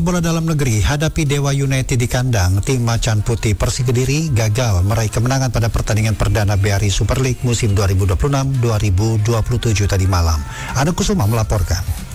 Bola dalam negeri, hadapi Dewa United di kandang, tim Macan Putih Persik Kediri gagal meraih kemenangan pada pertandingan perdana BRI Super League musim 2026-2027 tadi malam. Anu Kusuma melaporkan.